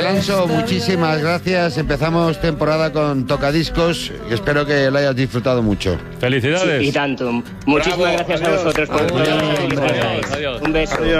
Ganso, muchísimas gracias. Empezamos temporada con Tocadiscos y espero que lo hayas disfrutado mucho. Felicidades. Sí, y tanto. Muchísimas gracias a vosotros por todo. Adiós. Un beso. Adiós.